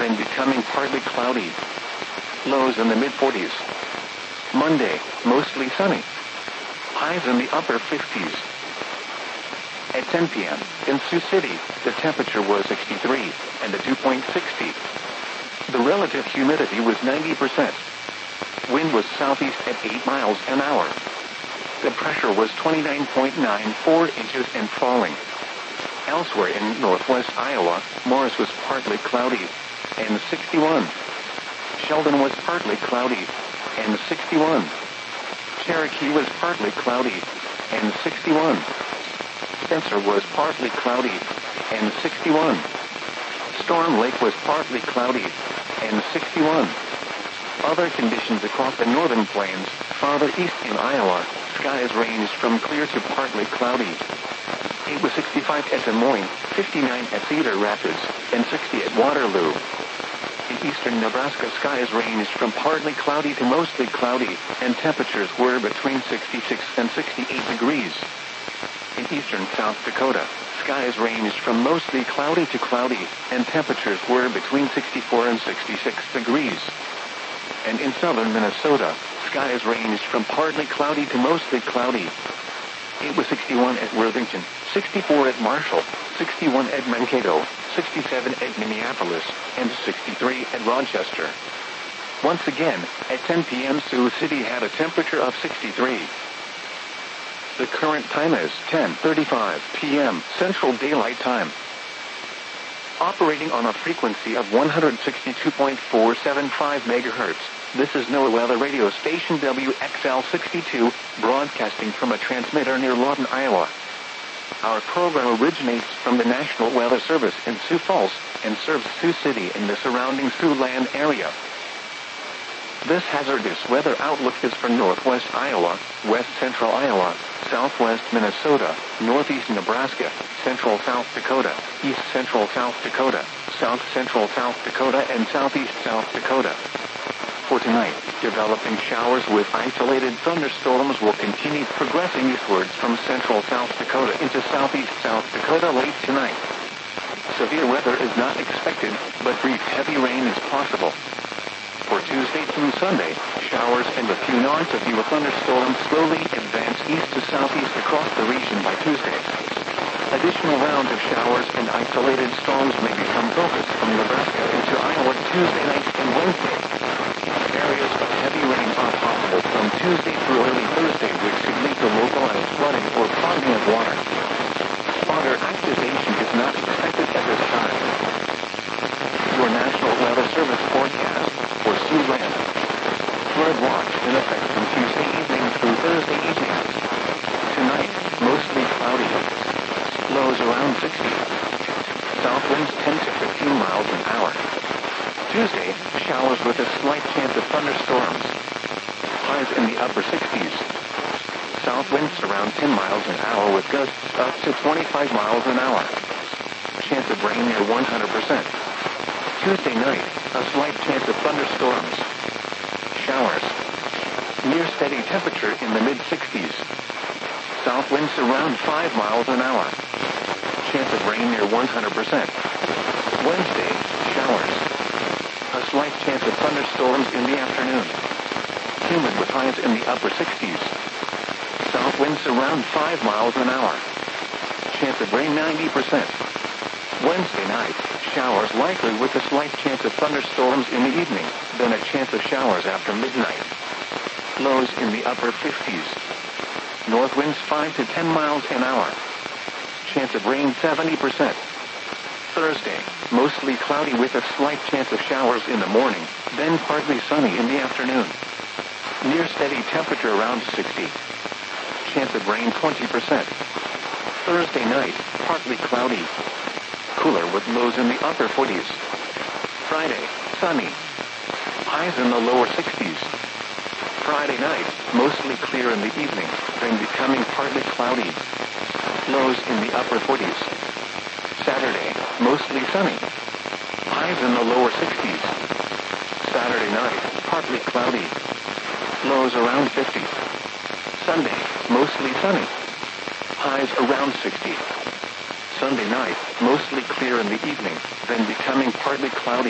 then becoming partly cloudy. Lows in the mid-40s. Monday, mostly sunny. Highs in the upper 50s. At 10 p.m., in Sioux City, the temperature was 63, and the dew point 60. The relative humidity was 90%. Wind was southeast at 8 miles an hour. The pressure was 29.94 inches and falling. Elsewhere in northwest Iowa, Morris was partly cloudy, and 61. Sheldon was partly cloudy, and 61. Cherokee was partly cloudy, and 61. Spencer was partly cloudy, and 61. Storm Lake was partly cloudy, and 61. Other conditions across the northern plains, farther east in Iowa, skies ranged from clear to partly cloudy. It was 65 at Des Moines, 59 at Cedar Rapids, and 60 at Waterloo. In eastern Nebraska, skies ranged from partly cloudy to mostly cloudy, and temperatures were between 66 and 68 degrees. In eastern South Dakota, skies ranged from mostly cloudy to cloudy, and temperatures were between 64 and 66 degrees. And in southern Minnesota, skies ranged from partly cloudy to mostly cloudy. It was 61 at Worthington, 64 at Marshall, 61 at Mankato, 67 at Minneapolis, and 63 at Rochester. Once again, at 10 p.m. Sioux City had a temperature of 63. The current time is 10:35 p.m. Central Daylight Time. Operating on a frequency of 162.475 megahertz, this is NOAA Weather Radio Station WXL62, broadcasting from a transmitter near Lawton, Iowa. Our program originates from the National Weather Service in Sioux Falls and serves Sioux City and the surrounding Siouxland area. This hazardous weather outlook is for northwest Iowa, west central Iowa, southwest Minnesota, northeast Nebraska, central South Dakota, east central South Dakota, south central South Dakota, and southeast South Dakota. For tonight, developing showers with isolated thunderstorms will continue progressing eastwards from central South Dakota into southeast South Dakota late tonight. Severe weather is not expected, but brief heavy rain is possible. For Tuesday through Sunday, showers and a few non-severe thunderstorms slowly advance east to southeast across the region by Tuesday. Additional rounds of showers and isolated storms may become focused from Nebraska into Iowa Tuesday night and Wednesday. Areas of heavy rain are possible from Tuesday through early Thursday, which could lead to localized flooding or clogging of water. Water activation is not expected at this time. Your National Weather Service forecast for Siouxland. Flood watch in effect from Tuesday evening through Thursday evening. Tonight, mostly cloudy. Lows around 60. South winds 10 to 15 miles an hour. Tuesday, showers with a slight chance of thunderstorms. Highs in the upper 60s. South winds around 10 miles an hour with gusts up to 25 miles an hour. Chance of rain near 100%. Tuesday night, a slight chance of thunderstorms. Showers. Near steady temperature in the mid-60s. South winds around 5 miles an hour. Chance of rain near 100%. Wednesday, showers. A slight chance of thunderstorms in the afternoon. Humid with highs in the upper 60s. South winds around 5 miles an hour. Chance of rain 90%. Wednesday night, showers likely with a slight chance of thunderstorms in the evening, then a chance of showers after midnight. Lows in the upper 50s. North winds 5 to 10 miles an hour. Chance of rain 70%. Thursday, mostly cloudy with a slight chance of showers in the morning, then partly sunny in the afternoon. Near steady temperature around 60. Chance of rain 20%. Thursday night, partly cloudy. Cooler with lows in the upper 40s. Friday, sunny. Highs in the lower 60s. Friday night, mostly clear in the evening, then becoming partly cloudy. Lows in the upper 40s. Saturday, mostly sunny. Highs in the lower 60s. Saturday night, partly cloudy. Lows around 50. Sunday, mostly sunny. Highs around 60. Sunday night, mostly clear in the evening, then becoming partly cloudy.